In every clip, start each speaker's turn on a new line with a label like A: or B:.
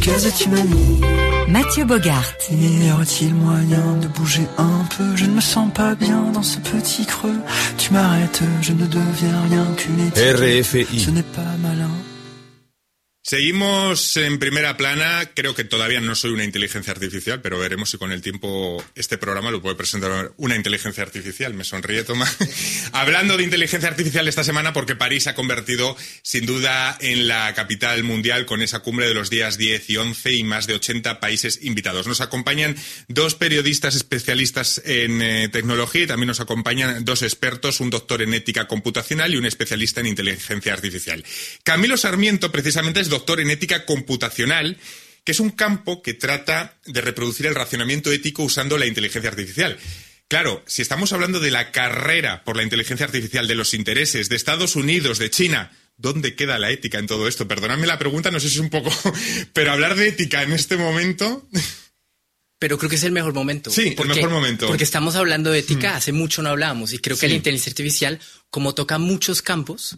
A: Qu'est-ce que tu m'as mis?
B: Mathieu Bogart.
A: Y aurait-il moyen de bouger un peu? Je ne me sens pas bien dans ce petit creux. Tu m'arrêtes, je ne deviens rien qu'une étiquette.
C: RFI.
A: Ce n'est pas malin.
D: Seguimos en primera plana. Creo que todavía no soy una inteligencia artificial, pero veremos si con el tiempo este programa lo puede presentar una inteligencia artificial. Me sonríe Tomás. Hablando de inteligencia artificial esta semana, porque París se ha convertido sin duda en la capital mundial con esa cumbre de los días 10 y 11 y más de 80 países invitados. Nos acompañan dos periodistas especialistas en tecnología y también nos acompañan dos expertos, un doctor en ética computacional y un especialista en inteligencia artificial. Camilo Sarmiento precisamente es doctor en ética computacional, que es un campo que trata de reproducir el racionamiento ético usando la inteligencia artificial. Claro, si estamos hablando de la carrera por la inteligencia artificial, de los intereses de Estados Unidos, de China, ¿dónde queda la ética en todo esto? Perdonadme la pregunta, no sé si es un poco... pero hablar de ética en este momento...
E: Pero creo que es el mejor momento.
D: Sí, el mejor momento.
E: Porque estamos hablando de ética, hace mucho no hablábamos, y creo que la inteligencia artificial, como toca muchos campos,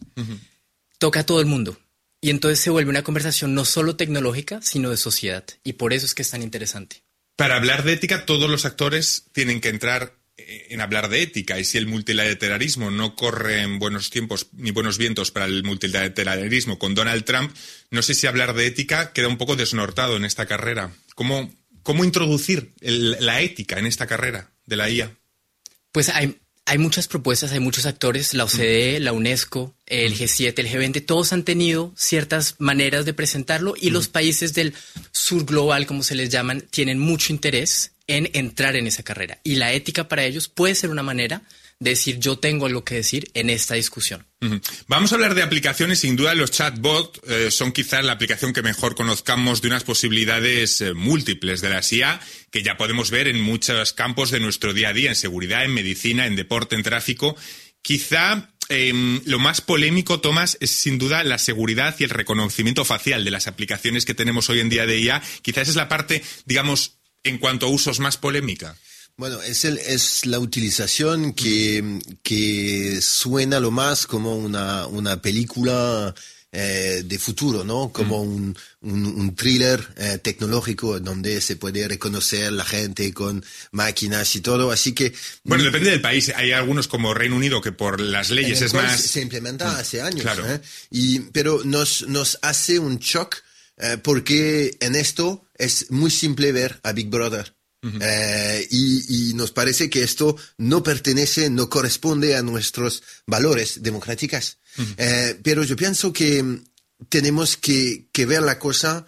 E: toca a todo el mundo. Y entonces se vuelve una conversación no solo tecnológica, sino de sociedad. Y por eso es que es tan interesante.
D: Para hablar de ética, todos los actores tienen que entrar en hablar de ética. Y si el multilateralismo no corre en buenos tiempos ni buenos vientos para el multilateralismo con Donald Trump, no sé si hablar de ética queda un poco desnortado en esta carrera. ¿Cómo introducir la ética en esta carrera de la IA?
E: Pues hay muchas propuestas, hay muchos actores, la OCDE, la UNESCO, el G7, el G20, todos han tenido ciertas maneras de presentarlo y los países del sur global, como se les llaman, tienen mucho interés en entrar en esa carrera. Y la ética para ellos puede ser una manera de decir yo tengo algo que decir en esta discusión.
D: Vamos a hablar de aplicaciones. Sin duda los chatbots son quizás la aplicación que mejor conozcamos de unas posibilidades múltiples de la IA que ya podemos ver en muchos campos de nuestro día a día, en seguridad, en medicina, en deporte, en tráfico. Quizá lo más polémico, Tomás, es sin duda la seguridad y el reconocimiento facial de las aplicaciones que tenemos hoy en día de IA. Quizás es la parte, digamos, en cuanto a usos más polémica.
C: Bueno, es la utilización que suena lo más como una película de futuro, ¿no? Como un thriller tecnológico donde se puede reconocer la gente con máquinas y todo, así que...
D: Bueno, depende del país. Hay algunos como Reino Unido que por las leyes es más...
C: Se implementa hace años,
D: claro.
C: Pero nos hace un shock porque en esto es muy simple ver a Big Brother. Y nos parece que esto no corresponde a nuestros valores democráticos. Pero yo pienso que tenemos que ver la cosa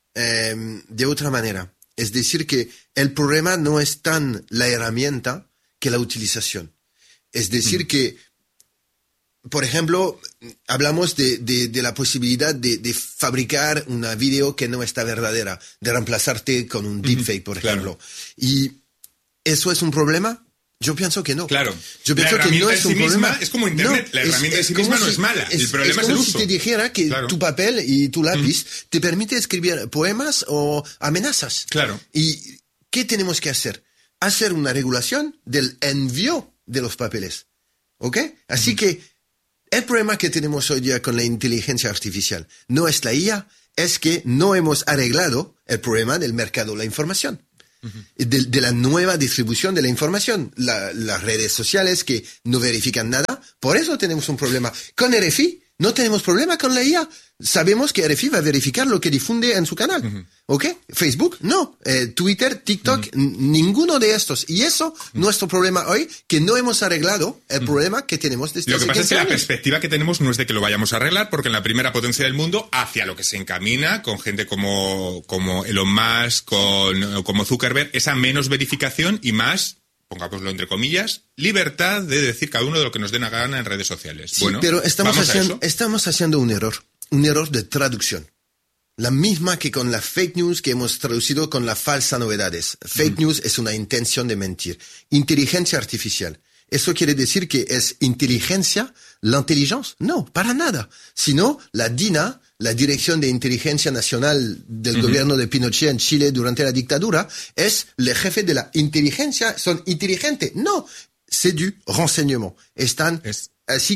C: de otra manera. Es decir, que el problema no es tan la herramienta que la utilización. Es decir, que, por ejemplo, hablamos de la posibilidad de fabricar una video que no está verdadera, de reemplazarte con un deepfake, por ejemplo. ¿Y eso es un problema? Yo pienso que no.
D: Claro.
C: Yo pienso que no es un problema.
D: Es como Internet. No, la herramienta en sí misma no es mala. El problema es el uso.
C: Es como si te dijera que tu papel y tu lápiz te permite escribir poemas o amenazas.
D: Claro.
C: ¿Y qué tenemos que hacer? Hacer una regulación del envío de los papeles. ¿Ok? Así que el problema que tenemos hoy día con la inteligencia artificial no es la IA, es que no hemos arreglado el problema del mercado de la información, de la nueva distribución de la información, las redes sociales que no verifican nada. Por eso tenemos un problema. Con RFI no tenemos problema con la IA. Sabemos que RFI va a verificar lo que difunde en su canal. ¿Ok? Facebook, no. Twitter, TikTok, ninguno de estos. Y eso, nuestro problema hoy, que no hemos arreglado el problema que tenemos desde hace 15 años.
D: Lo que pasa es que la perspectiva que tenemos no es de que lo vayamos a arreglar, porque en la primera potencia del mundo, hacia lo que se encamina, con gente como Elon Musk, como Zuckerberg, esa menos verificación y más, pongámoslo entre comillas, libertad de decir cada uno de lo que nos dé la gana en redes sociales.
C: Sí,
D: bueno,
C: pero estamos haciendo un error de traducción. La misma que con la fake news que hemos traducido con la falsa novedades. Fake news es una intención de mentir. Inteligencia artificial. ¿Eso quiere decir que es inteligencia la inteligencia? No, para nada. Sino la DINA, la Dirección de Inteligencia Nacional del gobierno de Pinochet en Chile durante la dictadura, es el jefe de la inteligencia. ¿Son inteligentes? No, c'est du renseignement. Así que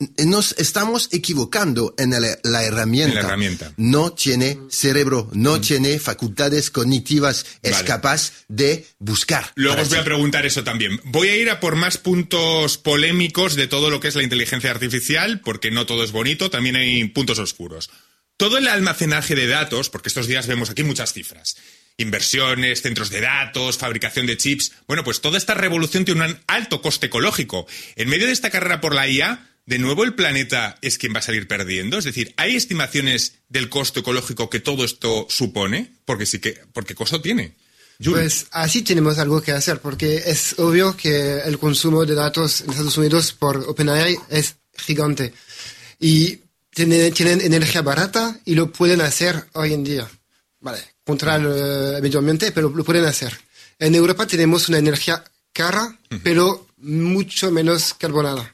C: nos estamos equivocando en la herramienta. No tiene cerebro, no tiene facultades cognitivas, es capaz de buscar.
D: Luego os voy a preguntar eso también. Voy a ir a por más puntos polémicos de todo lo que es la inteligencia artificial, porque no todo es bonito, también hay puntos oscuros. Todo el almacenaje de datos, porque estos días vemos aquí muchas cifras, inversiones, centros de datos, fabricación de chips. Bueno, pues toda esta revolución tiene un alto coste ecológico. En medio de esta carrera por la IA, ¿de nuevo el planeta es quien va a salir perdiendo? Es decir, ¿hay estimaciones del costo ecológico que todo esto supone? Porque costo tiene.
B: Pues así tenemos algo que hacer, porque es obvio que el consumo de datos en Estados Unidos por OpenAI es gigante. Y tienen energía barata y lo pueden hacer hoy en día. Vale, contra el medio ambiente, pero lo pueden hacer. En Europa tenemos una energía cara, pero mucho menos carbonada.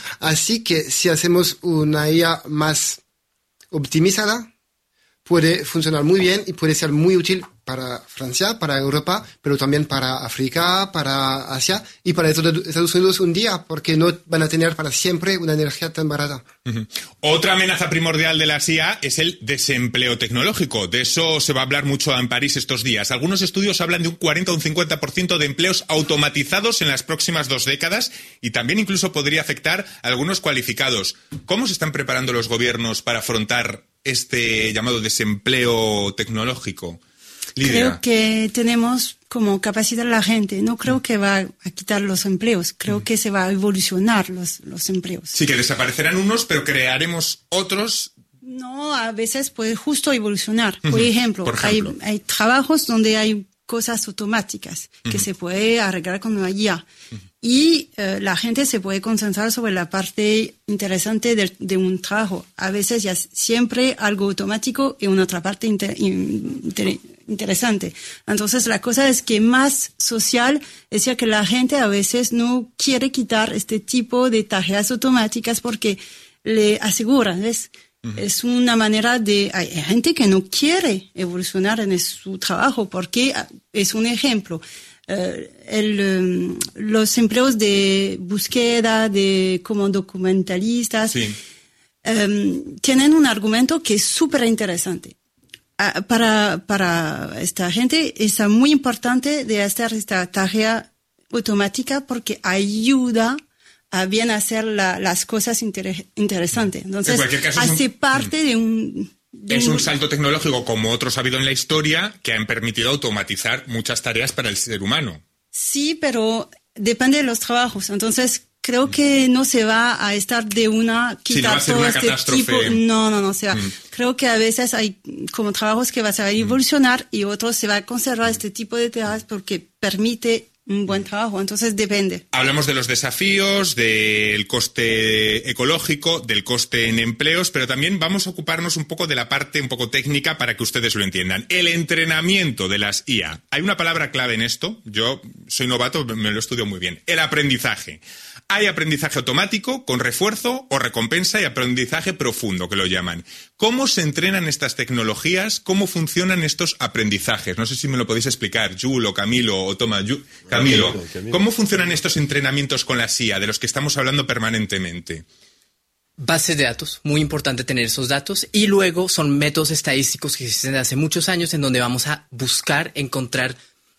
B: Así que si hacemos una IA más optimizada, puede funcionar muy bien y puede ser muy útil para Francia, para Europa, pero también para África, para Asia y para Estados Unidos un día, porque no van a tener para siempre una energía tan barata.
D: Otra amenaza primordial de la IA es el desempleo tecnológico. De eso se va a hablar mucho en París estos días. Algunos estudios hablan de un 40 o un 50% de empleos automatizados en las próximas 2 décadas y también incluso podría afectar a algunos cualificados. ¿Cómo se están preparando los gobiernos para afrontar este llamado desempleo tecnológico? Lidia.
F: Creo que tenemos como capacitar a la gente. No creo que va a quitar los empleos. Creo que se va a evolucionar los empleos.
D: Sí, que desaparecerán unos, pero crearemos otros.
F: No, a veces puede justo evolucionar. Por ejemplo, hay trabajos donde hay cosas automáticas que se puede arreglar con una IA. Y la gente se puede concentrar sobre la parte interesante de un trabajo. A veces ya siempre algo automático y una otra parte interesante. Entonces la cosa es que más social es ya que la gente a veces no quiere quitar este tipo de tareas automáticas porque le aseguran, ¿ves? Es una manera hay gente que no quiere evolucionar en su trabajo porque es un ejemplo. Los empleos de búsqueda, como documentalistas, tienen un argumento que es súper interesante. Para esta gente es muy importante de hacer esta tarea automática porque ayuda a bien hacer las cosas interesantes. Entonces, hace parte de un...
D: Es un salto tecnológico, como otros ha habido en la historia, que han permitido automatizar muchas tareas para el ser humano.
F: Sí, pero depende de los trabajos. Entonces, creo que no se va a estar de una quitar todo este tipo. No se va. Creo que a veces hay como trabajos que van a evolucionar y otros se va a conservar este tipo de tareas porque permite un buen trabajo, entonces depende.
D: Hablamos de los desafíos, del coste ecológico, del coste en empleos, pero también vamos a ocuparnos un poco de la parte un poco técnica para que ustedes lo entiendan. El entrenamiento de las IA. Hay una palabra clave en esto, yo soy novato, me lo estudio muy bien. El aprendizaje. Hay aprendizaje automático, con refuerzo o recompensa y aprendizaje profundo, que lo llaman. ¿Cómo se entrenan estas tecnologías? ¿Cómo funcionan estos aprendizajes? No sé si me lo podéis explicar, Jules o Camilo o Toma. Camilo, ¿cómo funcionan estos entrenamientos con la IA, de los que estamos hablando permanentemente?
E: Bases de datos, muy importante tener esos datos. Y luego son métodos estadísticos que existen desde hace muchos años en donde vamos a buscar encontrar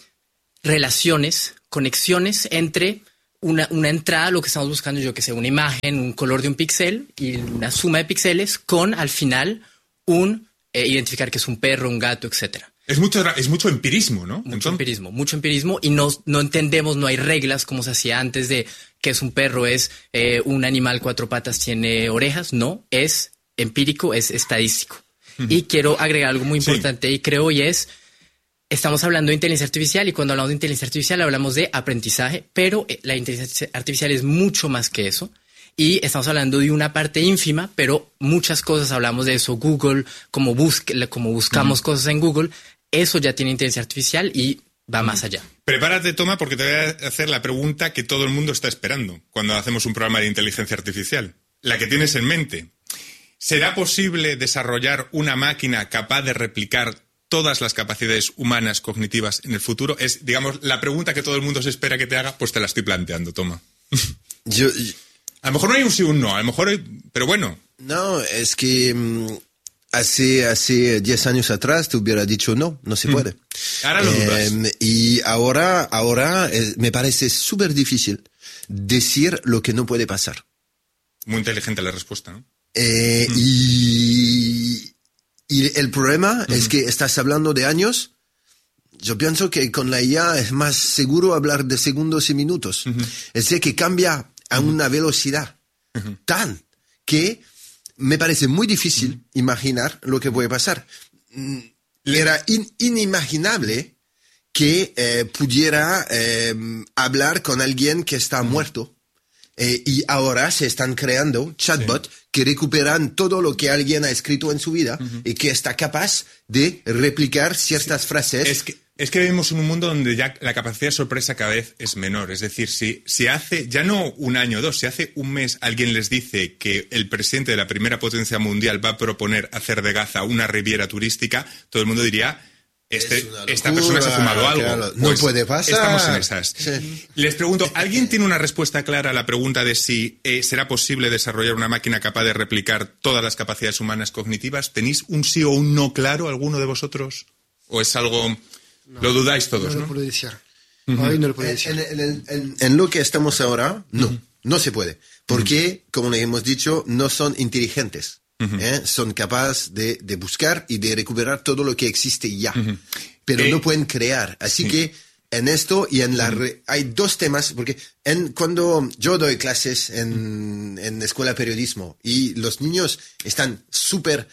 E: relaciones, conexiones entre una entrada, lo que estamos buscando, yo que sé, una imagen, un color de un píxel y una suma de píxeles con, al final, identificar que es un perro, un gato, etcétera.
D: Es mucho empirismo, ¿no?
E: Mucho empirismo y no entendemos, no hay reglas como se hacía antes de que es un perro, es un animal 4 patas, tiene orejas. No, es empírico, es estadístico. Y quiero agregar algo muy importante y creo estamos hablando de inteligencia artificial y cuando hablamos de inteligencia artificial hablamos de aprendizaje, pero la inteligencia artificial es mucho más que eso y estamos hablando de una parte ínfima, pero muchas cosas hablamos de eso. Google, como buscamos cosas en Google, eso ya tiene inteligencia artificial y va más allá.
D: Prepárate, Toma, porque te voy a hacer la pregunta que todo el mundo está esperando cuando hacemos un programa de inteligencia artificial. La que tienes en mente. ¿Será posible desarrollar una máquina capaz de replicar todas las capacidades humanas cognitivas en el futuro? Es, digamos, la pregunta que todo el mundo se espera que te haga, pues te la estoy planteando, Toma. A lo mejor no hay un sí o un no, a lo mejor pero bueno.
C: No, es que hace 10 años atrás te hubiera dicho no se puede.
D: Ahora lo dudas.
C: Y ahora me parece súper difícil decir lo que no puede pasar.
D: Muy inteligente la respuesta, ¿no?
C: Y el problema es que estás hablando de años. Yo pienso que con la IA es más seguro hablar de segundos y minutos. Es decir, que cambia a una velocidad tan que me parece muy difícil imaginar lo que puede pasar. Era inimaginable que pudiera hablar con alguien que está muerto. Y ahora se están creando chatbots que recuperan todo lo que alguien ha escrito en su vida y que está capaz de replicar ciertas frases.
D: Es que vivimos en un mundo donde ya la capacidad de sorpresa cada vez es menor. Es decir, si hace, ya no un año o dos, si hace un mes alguien les dice que el presidente de la primera potencia mundial va a proponer hacer de Gaza una riviera turística, todo el mundo diría... esta persona se ha fumado algo.
C: Claro,
D: pues
C: no puede pasar.
D: Estamos en esas.
C: Sí.
D: Les pregunto, ¿alguien tiene una respuesta clara a la pregunta de si será posible desarrollar una máquina capaz de replicar todas las capacidades humanas cognitivas? ¿Tenéis un sí o un no claro, alguno de vosotros? ¿O es algo... lo dudáis todos,
B: no?
D: No
B: lo puedo decir. Hoy no lo puedo decir.
C: En lo que estamos ahora, no se puede. Porque, como le hemos dicho, no son inteligentes. Son capaces de buscar y de recuperar todo lo que existe ya, pero no pueden crear. Así que en esto y en hay dos temas, porque cuando yo doy clases en escuela de periodismo y los niños están súper,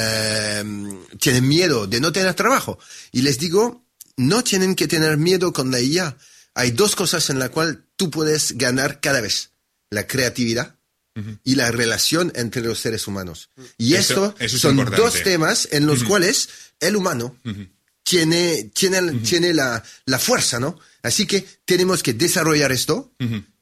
C: tienen miedo de no tener trabajo, y les digo, no tienen que tener miedo con la IA. Hay dos cosas en las cuales tú puedes ganar cada vez: la creatividad y la relación entre los seres humanos. Y eso son importante. Dos temas en los cuales el humano tiene la fuerza, ¿no? Así que tenemos que desarrollar esto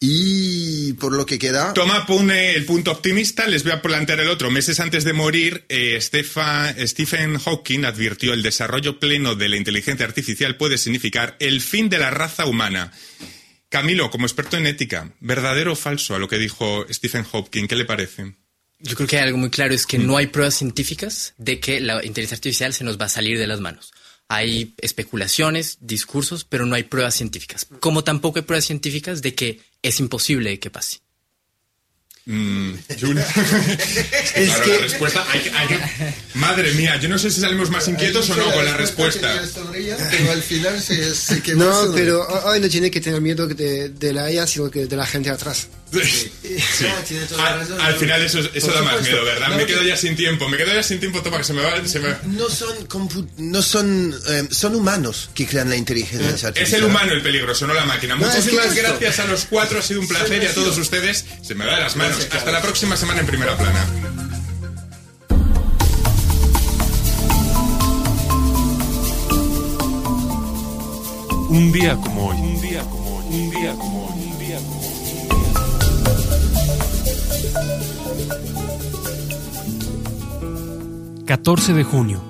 C: y por lo que queda...
D: Toma, pone el punto optimista, les voy a plantear el otro. Meses antes de morir, Stephen Hawking advirtió: el desarrollo pleno de la inteligencia artificial puede significar el fin de la raza humana. Camilo, como experto en ética, ¿verdadero o falso a lo que dijo Stephen Hawking? ¿Qué le parece?
E: Yo creo que hay algo muy claro, es que no hay pruebas científicas de que la inteligencia artificial se nos va a salir de las manos. Hay especulaciones, discursos, pero no hay pruebas científicas. Como tampoco hay pruebas científicas de que es imposible que pase.
D: Claro, la respuesta madre mía, yo no sé si salimos más inquietos o no con la respuesta.
C: Pero al final se quedó.
B: No, pero hoy no tiene que tener miedo de la IA, sino que de la gente atrás.
D: Sí. Al final eso da más miedo, ¿verdad? Me quedo ya sin tiempo, toma que se me va.
C: Son humanos que crean la inteligencia artificial.
D: Es el humano el peligroso, no la máquina. Muchísimas gracias a los cuatro, ha sido un placer, y a todos ustedes. Se me va de las manos. Hasta la próxima semana en Primera Plana.
A: Un día como hoy. Un día como hoy. Un día como hoy. Un día como hoy. 14 de junio.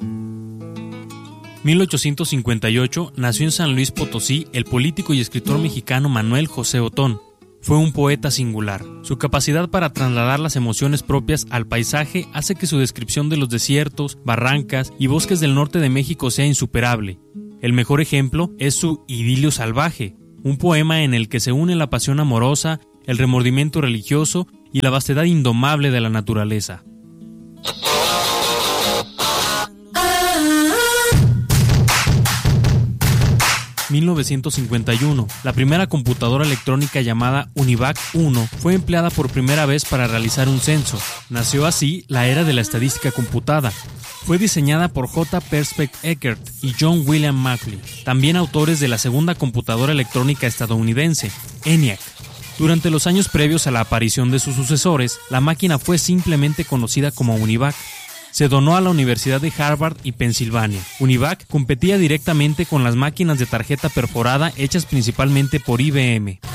A: 1858 nació en San Luis Potosí el político y escritor mexicano Manuel José Otón. Fue un poeta singular. Su capacidad para trasladar las emociones propias al paisaje hace que su descripción de los desiertos, barrancas y bosques del norte de México sea insuperable. El mejor ejemplo es su Idilio salvaje, un poema en el que se une la pasión amorosa, el remordimiento religioso y la vastedad indomable de la naturaleza. 1951, la primera computadora electrónica llamada UNIVAC 1 fue empleada por primera vez para realizar un censo. Nació así la era de la estadística computada. Fue diseñada por J. Perspect Eckert y John William Mackley, también autores de la segunda computadora electrónica estadounidense, ENIAC. Durante los años previos a la aparición de sus sucesores, la máquina fue simplemente conocida como UNIVAC. Se donó a la Universidad de Harvard y Pensilvania. UNIVAC competía directamente con las máquinas de tarjeta perforada hechas principalmente por IBM.